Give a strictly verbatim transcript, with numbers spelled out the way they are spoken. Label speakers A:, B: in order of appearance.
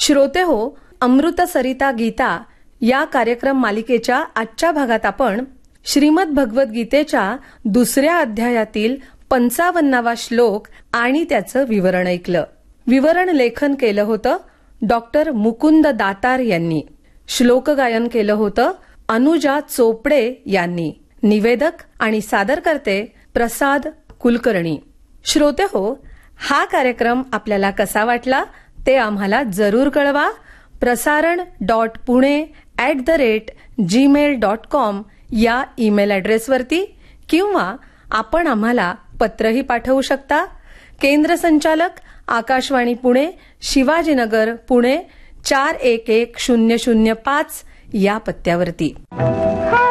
A: श्रोते हो, अमृत सरिता गीता या कार्यक्रम मालिकेच्या आजच्या भागात आपण श्रीमद भगवत गीतेच्या दुसऱ्या अध्यायातील पंचावन्नावा श्लोक आणि त्याचं विवरण ऐकलं. विवरण लेखन केलं होतं डॉक्टर मुकुंद दातार यांनी. श्लोक गायन केलं होतं अनुजा चोपडे यांनी. निवेदक आणि सादरकर्ते प्रसाद कुलकर्णी. श्रोते हो, हा कार्यक्रम आपल्याला कसा वाटला ते आम्हाला जरूर कळवा. प्रसारण dot Pune at the rate Gmail dot com या ईमेल ॲड्रेसवरती किंवा आपण आम्हाला पत्रही पाठवू शकता. केंद्र संचालक आकाशवाणी पुणे, शिवाजीनगर पुणे चार एक एक शून्य शून्य पाच या पत्त्यावरती.